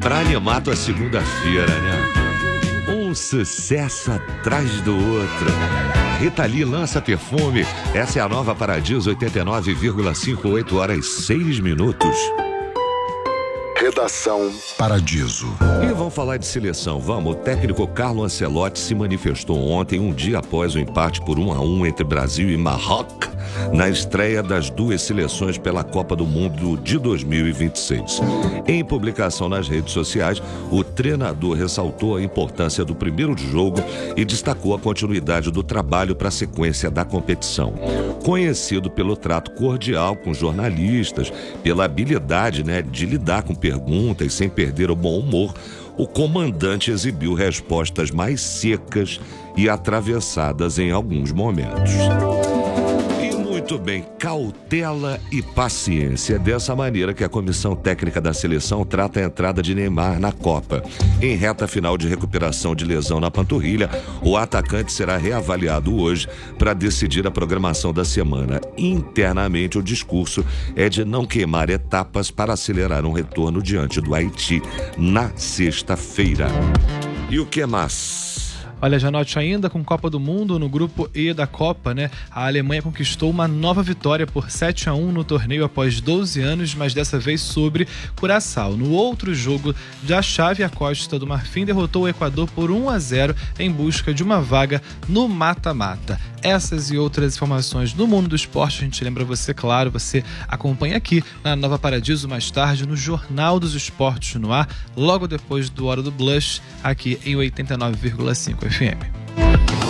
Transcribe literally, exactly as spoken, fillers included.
Pra animar tua segunda-feira, né? Um sucesso atrás do outro. Rita Lee lança perfume. Essa é a nova Paradiso, oitenta e nove vírgula cinco, oito horas e seis minutos. Redação Paradiso. E vamos falar de seleção, vamos. O técnico Carlo Ancelotti se manifestou ontem, um dia após o empate por um a um entre Brasil e Marrocos, na estreia das duas seleções pela Copa do Mundo de dois mil e vinte e seis. Em publicação nas redes sociais, o treinador ressaltou a importância do primeiro jogo e destacou a continuidade do trabalho para a sequência da competição. Conhecido pelo trato cordial com jornalistas, pela habilidade, né, de lidar com perguntas sem perder o bom humor, o comandante exibiu respostas mais secas e atravessadas em alguns momentos. Muito bem, cautela e paciência. É dessa maneira que a comissão técnica da seleção trata a entrada de Neymar na Copa. Em reta final de recuperação de lesão na panturrilha, o atacante será reavaliado hoje para decidir a programação da semana. Internamente, o discurso é de não queimar etapas para acelerar um retorno diante do Haiti na sexta-feira. E o que mais? Olha, Janote, ainda com Copa do Mundo, no grupo E da Copa, né? A Alemanha conquistou uma nova vitória por sete a um no torneio após doze anos, mas dessa vez sobre Curaçao. No outro jogo da chave, a Costa do Marfim derrotou o Equador por um a zero em busca de uma vaga no mata-mata. Essas e outras informações do mundo do esporte, a gente lembra você, claro, você acompanha aqui na Nova Paradiso mais tarde no Jornal dos Esportes no ar, logo depois do Hora do Blush, aqui em oitenta e nove vírgula cinco F M.